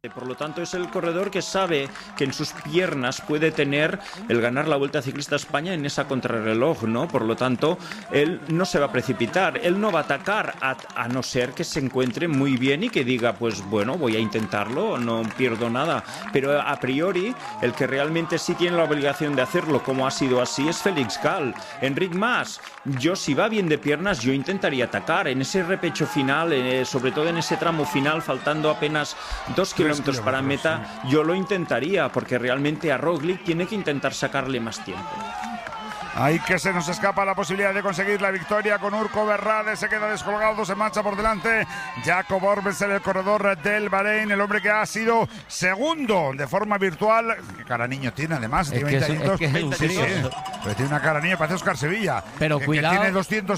fuerte. Por lo tanto, es el corredor que sabe que en sus piernas puede tener el ganar la Vuelta Ciclista a España en esa contrarreloj, ¿no? Por lo tanto, él no se va a precipitar, él no va a atacar a no ser que se encuentre muy bien y que diga, pues bueno, voy a intentarlo, no pierdo nada. Pero a priori, el que realmente sí tiene la obligación de hacerlo, como ha sido así, es Félix Gall. Enric Mas, yo si va bien de piernas, yo intentaría atacar en ese repecho final, sobre todo en ese tramo final, faltando apenas 2 kilómetros para meta, yo lo intentaría, porque realmente a Roglic tiene que intentar sacarle más tiempo. Ahí que se nos escapa la posibilidad de conseguir la victoria con Urco Berrade, se queda descolgado, se marcha por delante Jacob Orbesen, el corredor del Bahrein, el hombre que ha sido segundo de forma virtual. ¿Qué cara niño tiene además? Tiene 20 años, pero tiene una cara niño, parece Oscar Sevilla. Pero cuidado. Que tiene 200